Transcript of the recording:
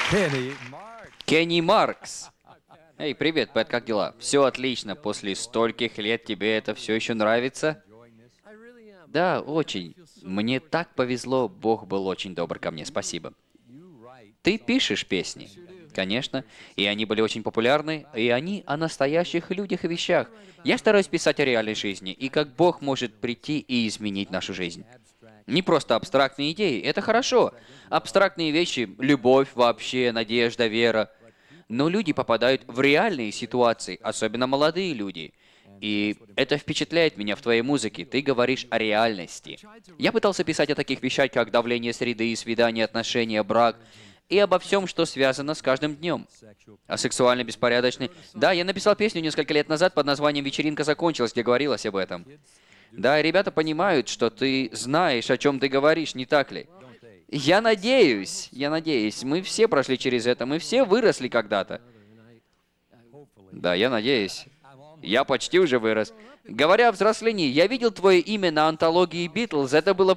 Кенни Маркс. Эй, привет, Пэт, как дела? Все отлично. После стольких лет тебе это все еще нравится? Да, очень. Мне так повезло, Бог был очень добр ко мне, спасибо. Ты пишешь песни? Конечно. И они были очень популярны, и они о настоящих людях и вещах. Я стараюсь писать о реальной жизни, и как Бог может прийти и изменить нашу жизнь. Не просто абстрактные идеи, это хорошо. Абстрактные вещи, любовь вообще, надежда, вера. Но люди попадают в реальные ситуации, особенно молодые люди. И это впечатляет меня в твоей музыке. Ты говоришь о реальности. Я пытался писать о таких вещах, как давление среды, свидания, отношения, брак, и обо всем, что связано с каждым днем. О сексуально беспорядочной... Да, я написал песню несколько лет назад под названием «Вечеринка закончилась», где говорилось об этом. Да, и ребята понимают, что ты знаешь, о чем ты говоришь, не так ли? Я надеюсь. Мы все прошли через это, мы все выросли когда-то. Да, я надеюсь. Я почти уже вырос. Говоря о взрослении, я видел твое имя на антологии Битлз. Это было